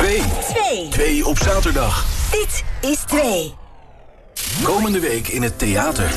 2 op zaterdag. Dit is 2. Komende week in het theater.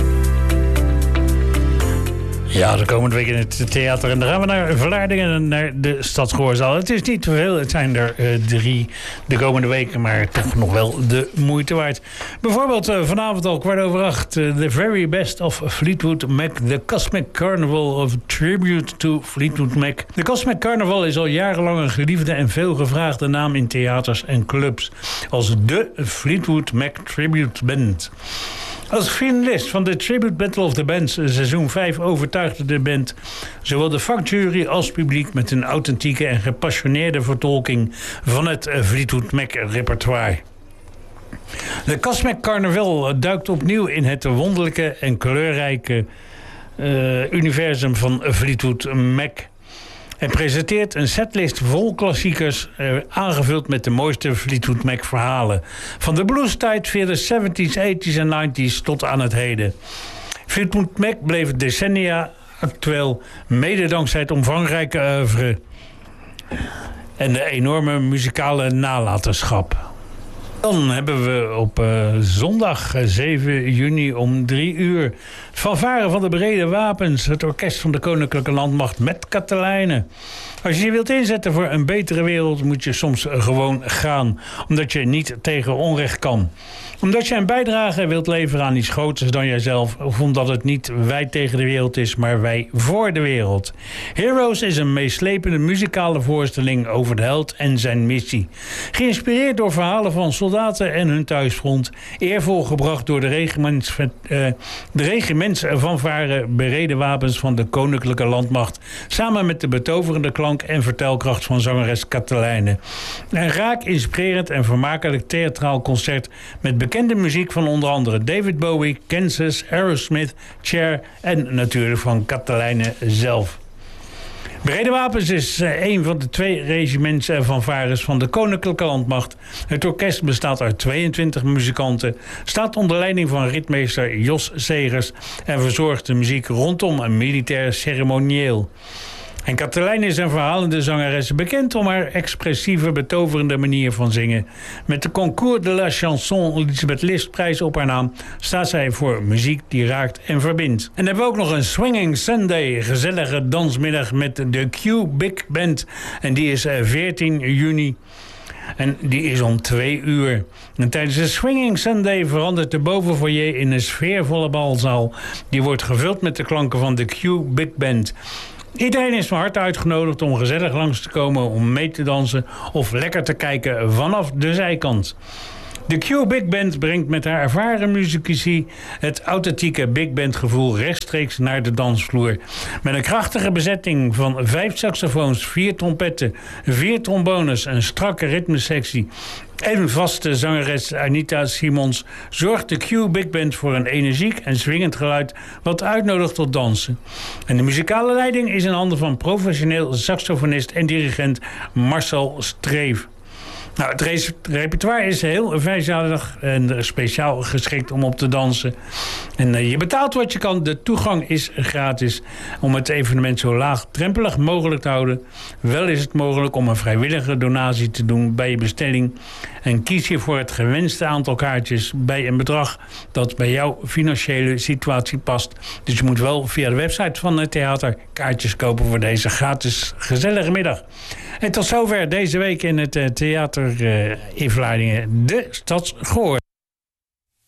Ja, de komende week in het theater. En dan gaan we naar Vlaardingen en naar de Stadsgehoorzaal. Het is niet te veel, het zijn er 3 de komende weken, maar toch nog wel de moeite waard. Bijvoorbeeld vanavond al 7:15, The Very Best of Fleetwood Mac, The Cosmic Carnival of Tribute to Fleetwood Mac. De Cosmic Carnival is al jarenlang een geliefde en veelgevraagde naam in theaters en clubs als de Fleetwood Mac Tribute Band. Als finalist van de Tribute Battle of the Bands seizoen 5 overtuigde de band zowel de vakjury als publiek met een authentieke en gepassioneerde vertolking van het Fleetwood Mac repertoire. De Cosmic Carnival duikt opnieuw in het wonderlijke en kleurrijke universum van Fleetwood Mac en presenteert een setlist vol klassiekers, aangevuld met de mooiste Fleetwood Mac verhalen. Van de bluestijd via de 70s, 80s en 90s tot aan het heden. Fleetwood Mac bleef decennia actueel, mede dankzij het omvangrijke oeuvre en de enorme muzikale nalatenschap. Dan hebben we op zondag 7 juni om 3 uur... het fanfare van de Brede Wapens, het orkest van de Koninklijke Landmacht met Katelijne. Als je je wilt inzetten voor een betere wereld, moet je soms gewoon gaan. Omdat je niet tegen onrecht kan. Omdat je een bijdrage wilt leveren aan iets groters dan jijzelf. Of omdat het niet wij tegen de wereld is, maar wij voor de wereld. Heroes is een meeslepende muzikale voorstelling over de held en zijn missie. Geïnspireerd door verhalen van soldaten en hun thuisfront. Eervol gebracht door de regimentsfanfare Bereden Wapens van de Koninklijke Landmacht. Samen met de betoverende klank en vertelkracht van zangeres Katelijne. Een raak, inspirerend en vermakelijk theatraal concert met bekende muziek van onder andere David Bowie, Kansas, Aerosmith, Cher en natuurlijk van Katelijne zelf. Brede Wapens is een van de 2 regiments fanfares van de Koninklijke Landmacht. Het orkest bestaat uit 22 muzikanten, staat onder leiding van ritmeester Jos Segers en verzorgt de muziek rondom een militair ceremonieel. En Katelijne is een verhalende zangeres, bekend om haar expressieve, betoverende manier van zingen. Met de Concours de la Chanson Elisabeth Listprijs op haar naam staat zij voor muziek die raakt en verbindt. En dan hebben we ook nog een Swinging Sunday, gezellige dansmiddag met de Q Big Band. En die is 14 juni. En die is om 2 uur. En tijdens de Swinging Sunday verandert de bovenfoyer in een sfeervolle balzaal. Die wordt gevuld met de klanken van de Q Big Band. Iedereen is van harte uitgenodigd om gezellig langs te komen om mee te dansen of lekker te kijken vanaf de zijkant. De Q Big Band brengt met haar ervaren muzici het authentieke big band gevoel rechtstreeks naar de dansvloer. Met een krachtige bezetting van 5 saxofoons, 4 trompetten, 4 trombones, een strakke ritmesectie en vaste zangeres Anita Simons zorgt de Q Big Band voor een energiek en swingend geluid wat uitnodigt tot dansen. En de muzikale leiding is in handen van professioneel saxofonist en dirigent Marcel Streef. Nou, het repertoire is heel vijfzalig en speciaal geschikt om op te dansen. En je betaalt wat je kan. De toegang is gratis. Om het evenement zo laagdrempelig mogelijk te houden. Wel is het mogelijk om een vrijwillige donatie te doen bij je bestelling. En kies je voor het gewenste aantal kaartjes bij een bedrag dat bij jouw financiële situatie past. Dus je moet wel via de website van het theater kaartjes kopen voor deze gratis gezellige middag. En tot zover deze week in het theater in Vlaardingen, de Stadsgehoor.